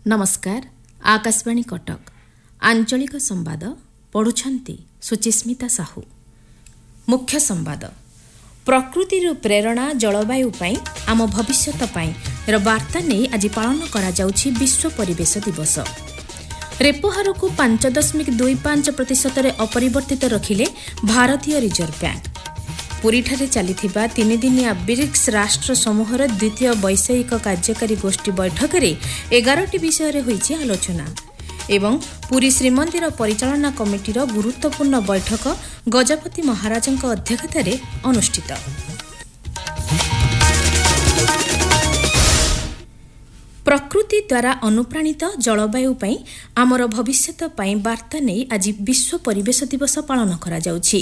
नमस्कार। आकाशवाणी कटक आंचलिक संवाद पढ़ुछंती सुचिस्मिता साहू। मुख्य संवाद प्रकृति प्रेरणा जलवायु पाई आम भविष्यत पाई वार्ता नहीं आज पालन करा जाउछि विश्व परिवेश दिवस। रेपो हार को 5.25% अपरिवर्तित रखिले भारतीय रिजर्व बैंक। पुरी ठारे चलिथिबा 3 दिनिया ब्रिक्स राष्ट्र समूहर द्वितीय वैषयिक कार्यकारी गोष्ठी बैठक रे 11टी विषय होईछि आलोचना एवं पुरी श्रीमंदिर परिचालना कमिटीर गुरुत्वपूर्ण बैठक गजपति महाराजଙ୍କ अध्यक्षतारे अनुष्ठित। प्रकृति द्वारा अनुप्राणित जलवायु पाई आमर भविष्यत पाई वार्ता नहीं आज विश्व परिवेश दिवस पालन करा जाउछि।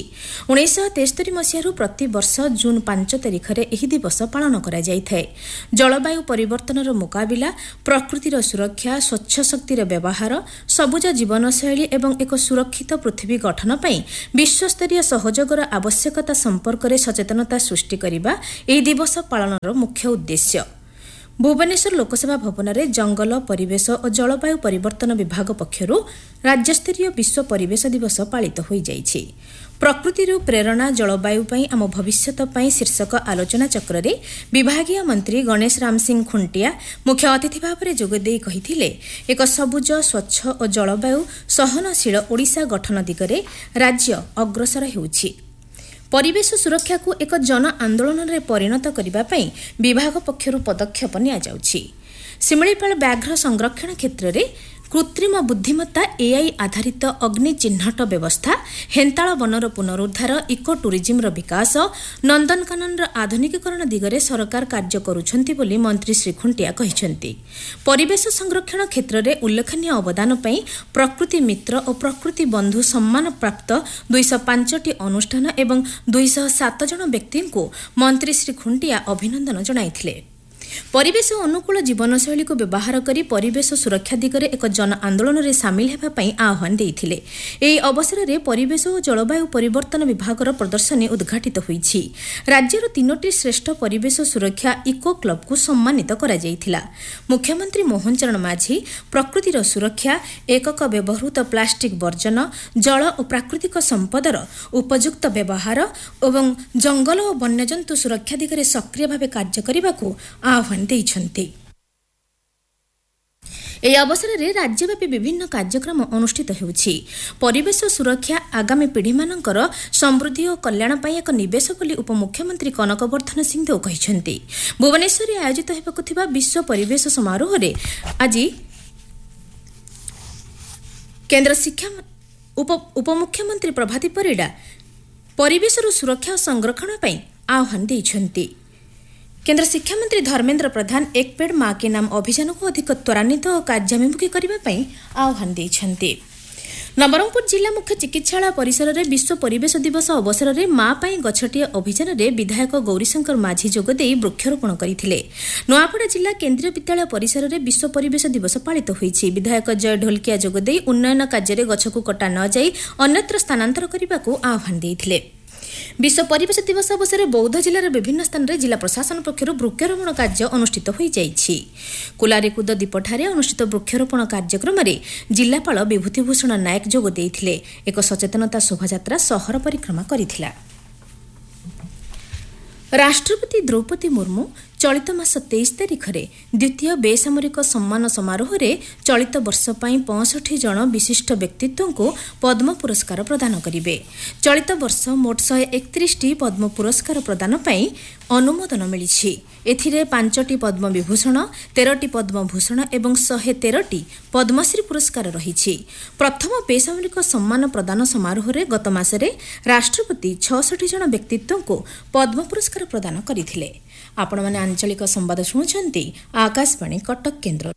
1973 मसीह प्रति वर्ष जून 5 तारिख रे एही दिवस पालन करा जाइथाय। जलवायु परिवर्तनर मुकाबिला, प्रकृतिर सुरक्षा, स्वच्छ शक्तिर व्यवहार, सबुज जीवनशैली एवं एक सुरक्षित पृथ्वी गठन पाई विश्वस्तरीय सहयोगर आवश्यकता संपर्क में सचेतनता सृष्टि करने एही दिवस पालनर मुख्य उद्देश्य। भुवनेश्वर लोकसभा भवन में जंगल, परिवेश और जलवायु परिवर्तन विभाग पक्षरु राज्यस्तरीय विश्व परिवेश दिवस पालित हो जाइछि। प्रकृति प्रेरणा जलवायु पाई आम भविष्यत पाई शीर्षक आलोचना चक्र रे विभागीय मंत्री गणेश राम सिंह खुंटिया मुख्य अतिथि भाव में जोगदे कहिथिले एक सबुज, स्वच्छ और जलवायु सहनशील ओडिशा गठन दिगरे राज्य अग्रसर हेउछि। परिवेश सुरक्षा को एक जन आंदोलन में परिणत करने विभाग पक्षरु पदक्षेप निया जाउछि। शिमिलीपाल व्याघ्र संरक्षण क्षेत्र में कृत्रिम बुद्धिमत्ता एआई आधारित अग्नि चिन्हट व्यवस्था, हेन्ताल वनर पुनरुद्धार, इको टूरिज्म विकास, नंदनकानन आधुनिकीकरण दिगरे सरकार कार्य करुछंती बोली मंत्री श्री खुंटिया कहिछंती। परिवेश संरक्षण क्षेत्र में उल्लेखनीय अवदान पई प्रकृति मित्र और प्रकृति बंधु सम्मान प्राप्त 205टी अनुष्ठान एवं 207 जन व्यक्ति को मंत्री श्री खुंटिया अभिनंदन जणाइथिले। परिवेश अनुकूल जीवनशैली को व्यवहार करी परिवेश सुरक्षा दिगरे एक जन आंदोलन में सामिल हेबा पई आह्वान देइथिले। एही अवसर में परिवेश और जलवायु परिवर्तन विभागर प्रदर्शनी उद्घाटित होईछि। राज्यर 3टी श्रेष्ठ परिवेश सुरक्षा इको क्लब को सम्मानित करा जाइथिला। मुख्यमंत्री मोहन चरण माझी प्रकृतिर सुरक्षा, एकक व्यवहृत प्लास्टिक वर्जन, जल और प्राकृतिक संपदर उपयुक्त व्यवहार एवं जंगल और वन्यजंतु सुरक्षा दिगरे सक्रिय भाव कार्य करबाकू आह्वान देइछन्ति। एही अवसर में राज्यव्यापी विभिन्न कार्यक्रम अनुष्ठित हेउछि। परिवेश सुरक्षा आगामी पीढ़ी मानकर समृद्धि और कल्याण पाई एक निवेश बोली उपमुख्यमंत्री कनकवर्धन सिंहदेव कहिछन्ति। भुवनेश्वर में आयोजित हेबाकु थिबा विश्व परिवेश समारोह रे आज केंद्र शिक्षा उपमुख्यमंत्री प्रभाती परिडा परिवेश सुरक्षा और संरक्षण पाई आह्वान देइछन्ति। केंद्र शिक्षा मंत्री धर्मेंद्र प्रधान एक पेड़ माँ के नाम अभियान को अधिक त्वरान्वित और कार्यान्विमुखी करने आह्वान देइछन्ति। नवरंगपुर जिला मुख्य चिकित्सालय परिसर में विश्व परिवेश दिवस अवसर में माँ पाई गछटिए अभियान में विधायक गौरीशंकर माझी जोगदे वृक्षरोपण करथिले। नुआपड़ा जिला केंद्रीय विद्यालय परिसर में विश्व परिवेश दिवस पालित होईछि। विधायक जय ढोलकिया जोगदे उन्नयन कार्य में गछ को कटा न जाई अन्यत्र स्थानांतर करने को आह्वान देइथिले। विश्व परिवेश दिवस अवसर में बौद्ध जिलार विभिन्न स्थान में जिला प्रशासन पक्षर वृक्षरोपण कार्य अनुष्ठित हो जाइछि। कुलारीकुद दीपठारे अनुष्ठित वृक्षरोपण कार्यक्रम में जिलापाल विभूतिभूषण नायक जोग देइथिले। एक सचेतनता शोभायात्रा सहर परिक्रमा करिथिला। राष्ट्रपति द्रौपदी मुर्मू चलित मास 23 तारिख रे द्वितीय बेसामरिक सम्मान समारोह रे चलित वर्ष पाई 65 जन विशिष्ट व्यक्तित्व को पद्म पुरस्कार प्रदान करिवे। चलित वर्ष मोट 131टी पद्म पुरस्कार प्रदान पाई अनुमोदन मिलिछि। एथिरे 5टी पद्म विभूषण, 13टी पद्म भूषण एवं 113टी पद्मश्री पुरस्कार रहिछि। प्रथम बेसामरिक सम्मान प्रदान समारोह रे गत मासरे राष्ट्रपति 66 जन व्यक्तित्व को पद्म पुरस्कार प्रदान करिथिले। आपण माने आंचलिक संवाद शुणुछंती आकाशवाणी कटक केंद्र।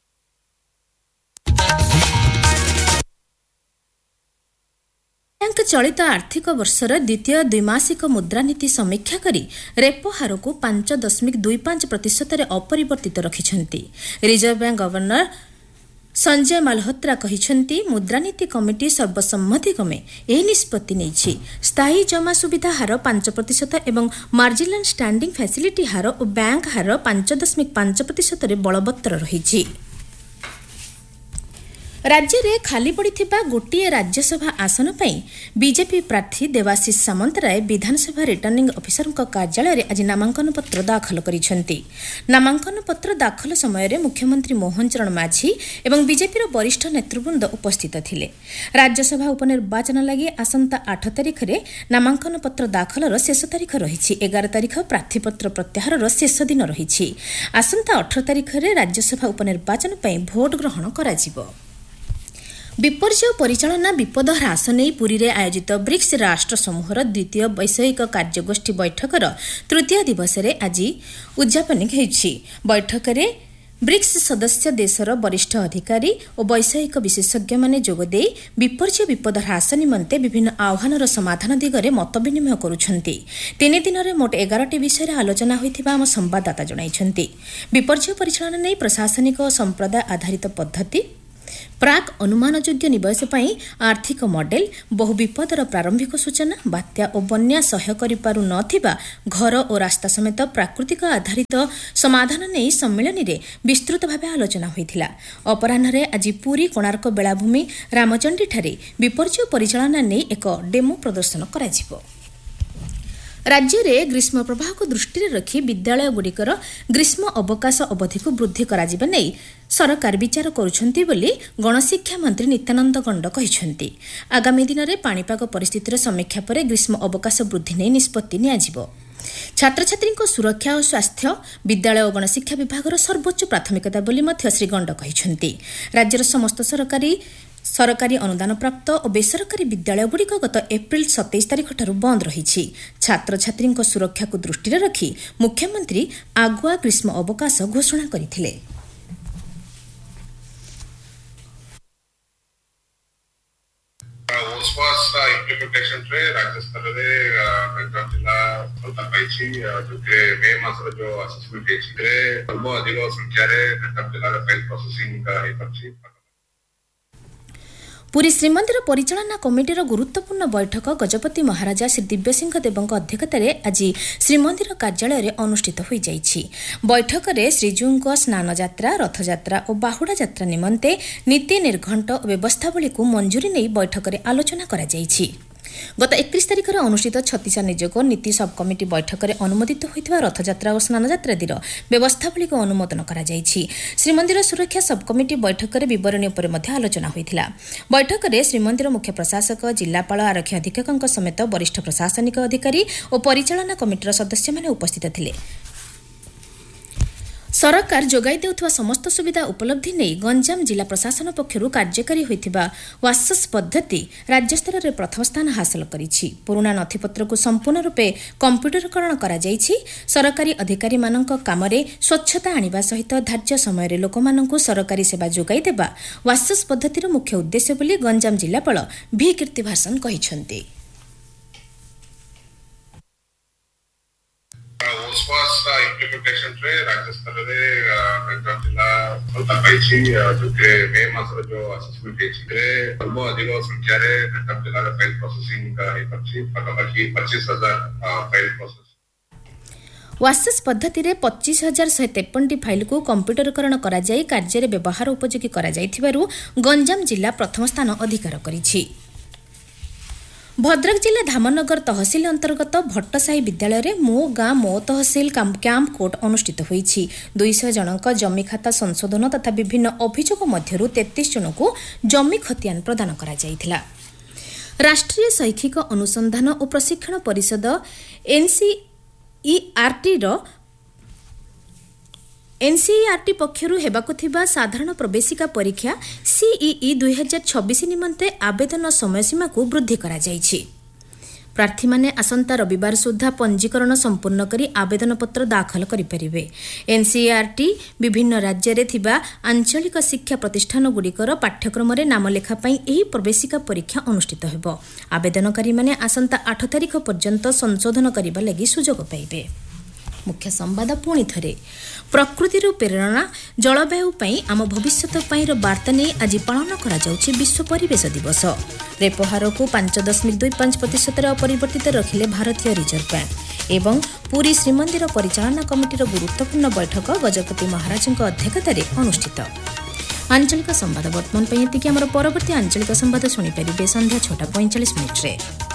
बैंक चलित आर्थिक वर्षर द्वितीय द्विमासिक मुद्रानीति समीक्षा करी रेपो हार को 5.25% अपरिवर्तित रखिछंती। Reserve bank governor Sanjay मालहोत्रा कहिछंती मुद्रानीति committee सर्वसम्मतिक्रमे एही निष्पत्ति नेछि। स्थायी जमा सुविधा हार 5% एवं मार्जिनाल स्टैंडिंग फैसिलिटी हार और बैंक हार 5.5% रे बलवत्तर रहिछि। राज्य में खाली पड़ा गोटे राज्यसभा आसन पर बीजेपी प्रार्थी देवाशीष सामंतराय विधानसभा रिटर्निंग ऑफिसर कार्यालय में आज नामांकन पत्र दाखल करिसेंती। नामांकन पत्र दाखल समय मुख्यमंत्री मोहन चरण माझी एवं बीजेपी वरिष्ठ नेतृवृंद उपस्थित थिले। राज्यसभा उपनिर्वाचन लगी आसंता 8 तारिख में नामांकन पत्र दाखलर शेष तारिख रही। 11 तारिख प्रार्थीपत्र प्रत्याहार शेष दिन रही। आसंता 18 तारिख में राज्यसभा उपनिर्वाचन पर भोट ग्रहण कराजिबो। विपर्यय परिचालना विपद ह्रास नहीं पुरी रे आयोजित ब्रिक्स राष्ट्र समूहर द्वितीय वैषयिक कार्यगोष्ठी बैठकर तृतीय दिवस रे आज उद्यापन होइछि। बैठक रे ब्रिक्स सदस्य देशर वरिष्ठ अधिकारी और वैषयिक विशेषज्ञ माने जोगदे विपर्यय विपद ह्रास निमंते विभिन्न आह्वानर समाधान दिगरे मत विनिमय करुछंती। 3 दिन रे मोट 11टी विषय आलोचना होइथिबा हम संवाददाता जणाइछंती। विपर्यय परिचालना नहीं प्रशासनिक और संप्रदाय आधारित पद्धति, प्राक अनुमानयोग्य निवेश पर आर्थिक मॉडल, बहु विपदर प्रारंभिक सूचना, बात्या और बन्या सह्य करिपारु नथिबा घर और रास्ता समेत प्राकृतिक आधारित समाधान नहीं सम्मेलन में विस्तृत भाव आलोचना होइथिला। अपराह्न आज पुरी कोणार्क बेलाभूमि रामचंडी ठारे विपर्यय परिचालना नहीं एक डेमो प्रदर्शन कराजिबो। राज्य में ग्रीष्म प्रवाह को दृष्टि रखी विद्यालय गुड़िकर ग्रीष्म अवकाश अवधि को वृद्धि कराजिबा नहीं सरकार विचार करुछंती बोली गणशिक्षा मंत्री नित्यानंद गंड कहिछंती। आगामी दिन में पाणीपाग परिस्थितिर समीक्षा पर ग्रीष्म अवकाश वृद्धि नहीं निष्पत्ति नियाजिबो। छात्र छात्री सुरक्षा और स्वास्थ्य विद्यालय और गणशिक्षा विभाग सर्वोच्च प्राथमिकता बोली मध्य श्री गंड कहिछंती। राज्यर समस्त सरकारी अनुदान प्राप्त और बेसरकारी विद्यालयगुड़िक गत एप्रिल 27 तारिख ठारू बंद रही। छात्र छात्री सुरक्षा को दृष्टि रखी मुख्यमंत्री आगुआ ग्रीष्म अवकाश घोषणा करथिले। इम्प्लीमेंटेशन राज्य स्तर में जिला सफलता पाई मे मासर जो असेसमेंट अधिक संख्यार जिले फाइल प्रोसेसिंग। पुरी श्रीमंदिर परिचालना कमिटीर गुरुत्वपूर्ण बैठक गजपति महाराजा श्री दिव्यसिंह देव अध्यक्षतार आज श्रीमंदिर कार्यालय में अनुष्ठित हो जाइछि। बैठक में श्रीजीऊ स्नान यात्रा, रथयात्रा और बाहुड़ा यात्रा निमंते नीति निर्घंट और व्यवस्थावली को मंजूरी नहीं बैठक में आलोचना करा जाइछि। गत 31 तारिख में अनुष्ठित छत्तीस निजोग नीति सब कमिटी बैठक में अनुमोदित होता रथयात्रा और स्नान यात्रादीर व्यवस्थावली को अनुमोदन करा जाइछि। श्रीमंदिर सुरक्षा सब कमिटी बैठक में बरणी पर आलोचना होता। बैठक में श्रीमंदिर मुख्य प्रशासक, जिलापाल, आरक्षी अधीक्षक समेत वरिष्ठ प्रशासनिक अधिकारी और परिचालना कमिटीर सदस्य माने उपस्थित थिले। सरकार जोगाई देउथवा समस्त सुविधा उपलब्धि नहीं गंजाम जिला प्रशासन पक्षरु कार्यकारी होइथिबा वासस पद्धति राज्य स्तर में प्रथम स्थान हासिल करिछि। पुराना नथिपत्र को संपूर्ण रूपे कंप्यूटरीकरण करा जाइछि। सरकारी अधिकारी मानक काम रे स्वच्छता आनिबा सहित धार्य समय रे लोक मानकु सरकारी सेवा जोगाई देबा वासस पद्धतिर मुख्य उद्देश्य बोली गंजाम जिलापाल भी कीर्तिभाषण कहिसंती। इम्प्लीमेंटेशन राज्य स्तर में जिला सफलता पाई मे मासर जो असेसमेंट अधिक संख्यार जिले फाइल प्रोसेसिंग 25,000 फाइल प्रोसेस। वासस पद्धति रे 25,153 फाइल को कंप्यूटरीकरण करा जाई कार्य व्यवहार उपयोगी करा जाइथिबारु गंजाम जिला प्रथम स्थान अधिकार करिछि। भद्रक जिला धामनगर तहसिल अंतर्गत भट्टसाही विद्यालय मो गाँ मो तहसिल कैंप कोर्ट अनुष्ठित होइछि। 200 जनक जमी खाता संशोधन तथा विभिन्न अभियोग मध्यरु 33 जन को जमी खतियान प्रदान करा जाइथिला। राष्ट्रीय शैक्षिक अनुसंधान और प्रशिक्षण परिषद एनसीईआरटी पक्षरु हेबाकु थिबा साधारण प्रवेशिका परीक्षा सीईई 2026 निमंते आवेदन समयसीमा को वृद्धि करा जाइछि। प्रार्थी माने आसंता रविवार सुधा पंजीकरण संपूर्ण करी आवेदन पत्र दाखल करि परिबे। एनसीईआरटी विभिन्न राज्य रे थिबा आंचलिक शिक्षा प्रतिष्ठान गुड़िकर पाठ्यक्रम रे नाम लेखा पई एही प्रवेशिका परीक्षा अनुष्ठित हेबो। आवेदनकारी माने आसंता 8 तारिख पर्यंत संशोधन करिबा लागि सुजोग पाइबे। मुख्य संवाद पुणी थरे प्रकृतिर प्रेरणा जलवायु पई आम भविष्यत पई वार्ता नहीं आज पालन करा जाउछि विश्व परिवेश दिवस। रेपो हार को 5.25% अपरिवर्तित रखिले भारतीय रिजर्व बैंक एवं पुरी श्रीमंदिर परिचालना कमिटीर गुरुत्वपूर्ण बैठक गजपति महाराज अध्यक्षतार अनुष्ठित। आंचलिक संवाद वर्तमान एतिକି ଆମର ପରବର୍ତ୍ତୀ ଆଞ୍ଚଳିକ ସମ୍ବାଦ ଶୁଣିପାରିବେ ସନ୍ଧ୍ୟା 6:45 ମିନିଟ୍ରେ।